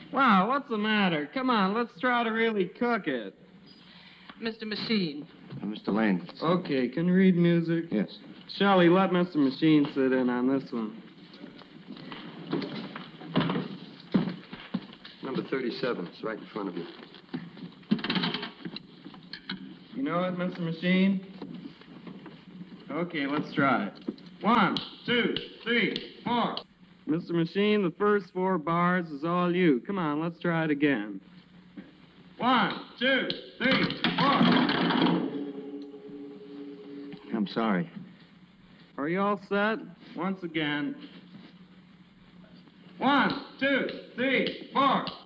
Wow, what's the matter? Come on, let's try to really cook it. Mr. Machine. Mr. Lane. Okay, can you read music? Yes. Shelley, let Mr. Machine sit in on this one. Number 37. It's right in front of you. You know it, Mr. Machine? Okay, let's try it. 1, 2, 3, 4. Mr. Machine, the first 4 bars is all you. Come on, let's try it again. 1, 2, 3, 4. I'm sorry. Are you all set? Once again. 1, 2, 3, 4.